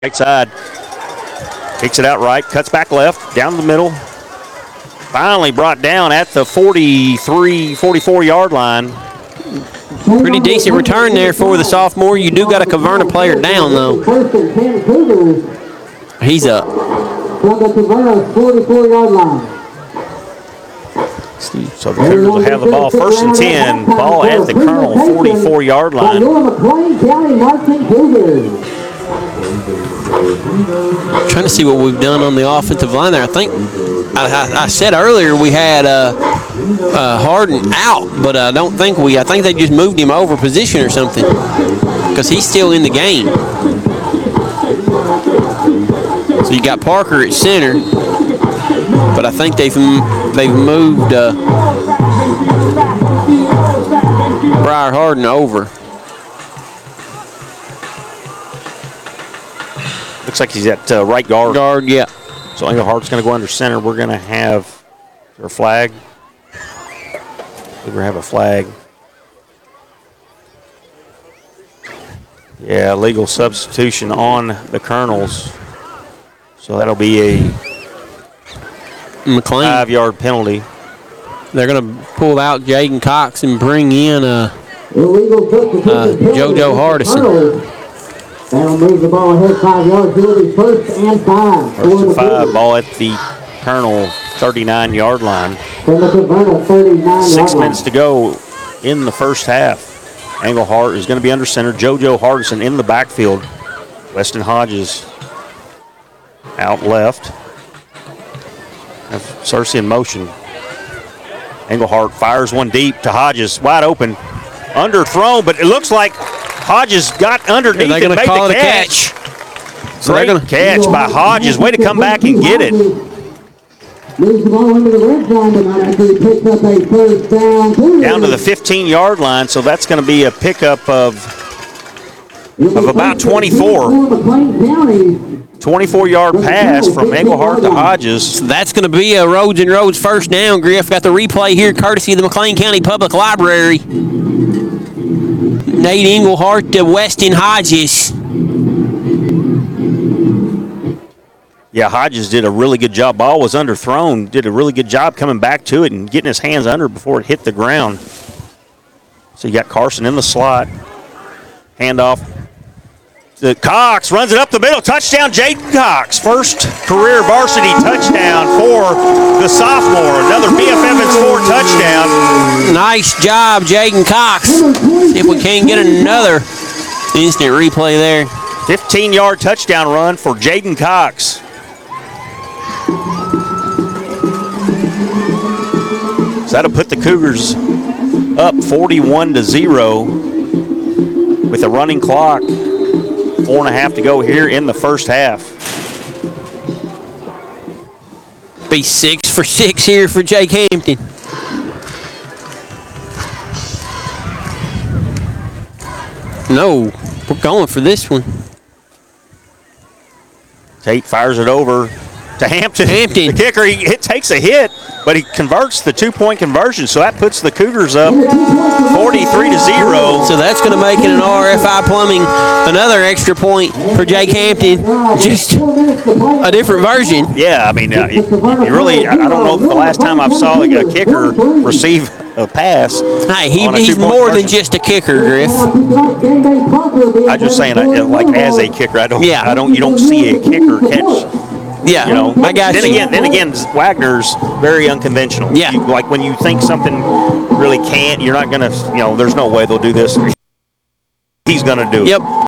Right side. Kicks it out right, cuts back left, down the middle. Finally brought down at the 43, 44-yard line. Pretty decent return there for the sophomore. You do got a Caverna player down, though. He's up. From the Caverna 44-yard line. So the Cougars will have the ball first and 10. Ball at the Colonel 44-yard line. McLean County Marching Cougars. Trying to see what we've done on the offensive line there. I think I said earlier we had Harden out, but I don't think I think they just moved him over position or something because he's still in the game. So you got Parker at center, but I think they've moved Briar Harden over. Looks like he's at right guard. Guard, yeah. So Englehart's going to go under center. We're going to have our flag. We're going to have a flag. Yeah, legal substitution on the Colonels. So that'll be a McLean 5-yard penalty. They're going to pull out Jaden Cox and bring in JoJo Hardison. That'll move the ball ahead 5 yards. It'll be first and 5. First and 5, ball at the Colonel 39-yard line. From the Caverna 39 6 minutes to go in the first half. Englehart is going to be under center. JoJo Hardison in the backfield. Weston Hodges out left. Have Cersei in motion. Englehart fires one deep to Hodges, wide open. Underthrown, but it looks like Hodges got underneath and made the catch. So Great catch by Hodges. Way to come back and get it. Moves the ball into the red zone, but not after he picks up a first down. Down to the 15-yard line, so that's going to be a pickup of about 24. 24-yard pass from Englehart to Hodges. So that's going to be a Roads and Roads first down, Griff. Got the replay here courtesy of the McLean County Public Library. Nate Englehart to Weston Hodges. Yeah, Hodges did a really good job. Ball was underthrown. Did a really good job coming back to it and getting his hands under before it hit the ground. So you got Carson in the slot. Handoff. The Cox runs it up the middle. Touchdown, Jaden Cox. First career varsity touchdown for the sophomore. Another BF Evans 4 touchdown. Nice job, Jaden Cox. See if we can get another instant replay there. 15-yard touchdown run for Jaden Cox. So that'll put the Cougars up 41-0 with a running clock. 4.5 to go here in the first half. Be 6 for 6 here for Jake Hampton. No, we're going for this one. Tate fires it over to Hampton. The kicker, it takes a hit, but he converts the 2-point conversion, so that puts the Cougars up 43-0. So that's going to make it an RFI Plumbing, another extra point for Jake Hampton. Just a different version. Yeah, I mean, you really, I don't know the last time I saw a kicker receive a pass. Hey, he's more than just a kicker, Griff. I'm just saying, like as a kicker, you don't see a kicker catch. Yeah, you know. I got you. Then again, Wagner's very unconventional. Yeah, like when you think something really can't, you're not gonna. There's no way they'll do this. He's gonna do it. Yep.